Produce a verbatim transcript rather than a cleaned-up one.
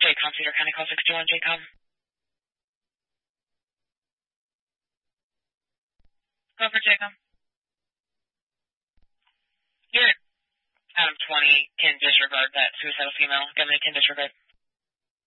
J-Com, Cedar County, call sixty-one, J-Com. Go for J-Com. You're Adam twenty, can disregard that suicidal female. Government can disregard.